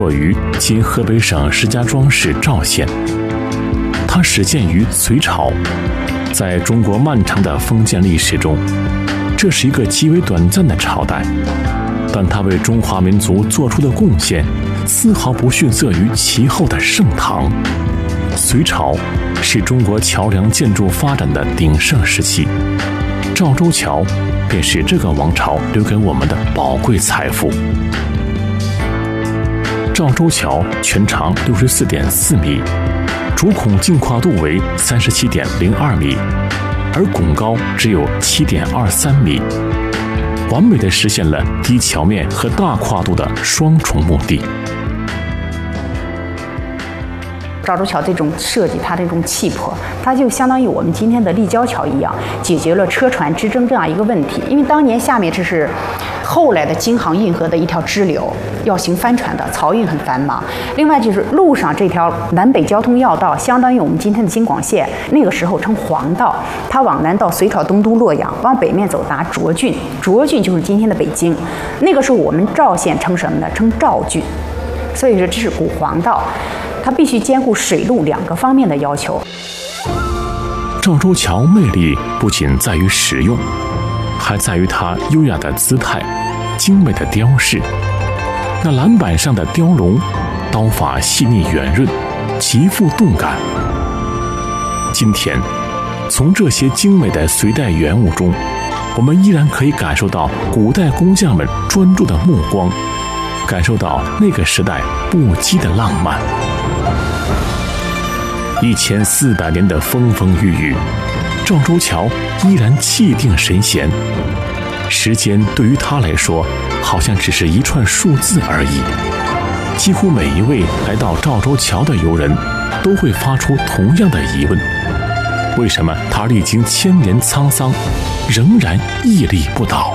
落于今河北省石家庄市赵县。它始建于隋朝，在中国漫长的封建历史中，这是一个极为短暂的朝代，但它为中华民族做出的贡献丝毫不逊色于其后的盛唐。隋朝是中国桥梁建筑发展的鼎盛时期，赵州桥便是这个王朝留给我们的宝贵财富。赵州桥全长64.4米，主孔净跨度为37.02米，而拱高只有7.23米，完美地实现了低桥面和大跨度的双重目的。 赵州桥这种设计，它这种气魄，它就相当于我们今天的立交桥一样，解决了车船之争这样一个问题。因为当年下面这是后来的京杭运河的一条支流，要行帆船的，漕运很繁忙。另外就是路上这条南北交通要道，相当于我们今天的京广线，那个时候称黄道，它往南到隋朝东都洛阳，往北面走达涿郡，涿郡就是今天的北京。那个时候我们赵县称什么呢？称赵郡。所以说这是古黄道，它必须兼顾水陆两个方面的要求。 赵州桥魅力不仅在于实用，还在于它优雅的姿态、精美的雕饰。那栏板上的雕龙，刀法细腻圆润，极富动感。今天，从这些精美的隋代原物中，我们依然可以感受到古代工匠们专注的目光，感受到那个时代不羁的浪漫。1400年的风风雨雨，赵州桥依然气定神闲。时间对于他来说，好像只是一串数字而已。几乎每一位来到赵州桥的游人，都会发出同样的疑问：为什么它历经千年沧桑，仍然屹立不倒？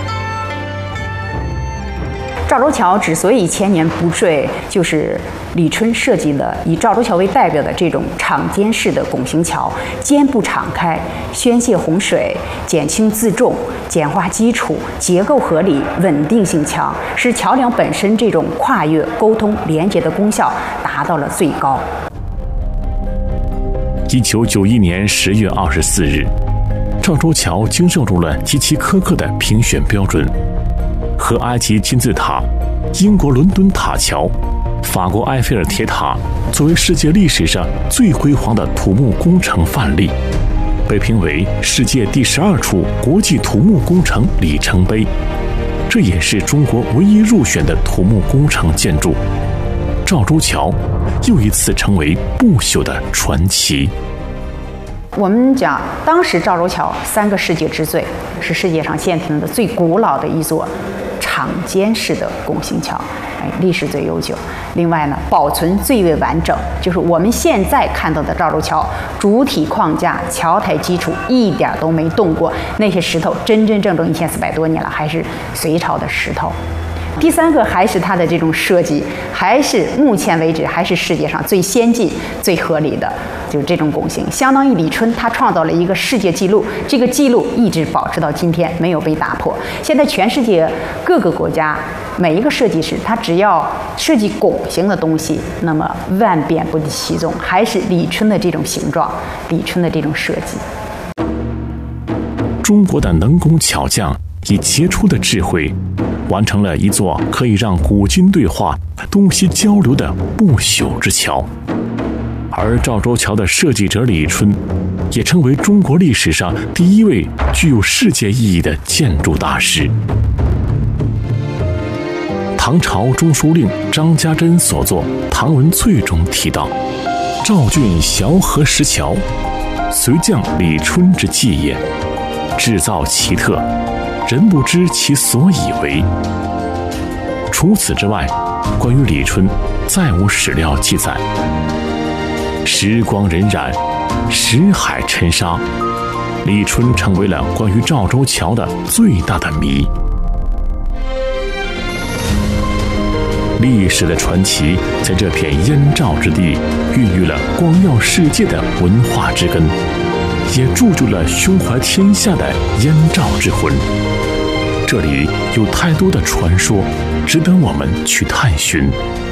赵州桥之所以千年不坠，就是李春设计了以赵州桥为代表的这种敞肩式的拱形桥，肩部敞开，宣泄洪水，减轻自重，简化基础，结构合理，稳定性强，使桥梁本身这种跨越、沟通、连接的功效达到了最高。 1991年10月24日，赵州桥经受住了极其苛刻的评选标准。和埃及金字塔、英国伦敦塔桥、法国埃菲尔铁塔作为世界历史上最辉煌的土木工程范例，被评为世界第12处国际土木工程里程碑。这也是中国唯一入选的土木工程建筑。赵州桥又一次成为不朽的传奇。 我们讲，当时赵州桥3个世界之最，是世界上现存的最古老的一座敞肩式的拱形桥，历史最悠久。另外呢，保存最为完整，就是我们现在看到的赵州桥主体框架、桥台基础一点都没动过，那些石头真正1400多年了，还是隋朝的石头。第3个还是它的这种设计，还是目前为止还是世界上最先进、最合理的，就是这种拱形，相当于李春他创造了一个世界纪录，这个纪录一直保持到今天，没有被打破。现在全世界各个国家每一个设计师，他只要设计拱形的东西，那么万变不离其宗，还是李春的这种形状，李春的这种设计。 中国的能工巧匠以杰出的智慧，完成了一座可以让古今对话、东西交流的不朽之桥。而赵州桥的设计者李春，也成为中国历史上第一位具有世界意义的建筑大师。唐朝中书令张家珍所作《唐文粹》中提到：“赵郡萧何石桥，隋匠李春之技也，制造奇特，人不知其所以为。”除此之外，关于李春再无史料记载。时光荏苒，石海沉沙，李春成为了关于赵州桥的最大的谜。历史的传奇在这片燕赵之地孕育了光耀世界的文化之根，也铸就了胸怀天下的燕赵之魂。这里有太多的传说值得我们去探寻。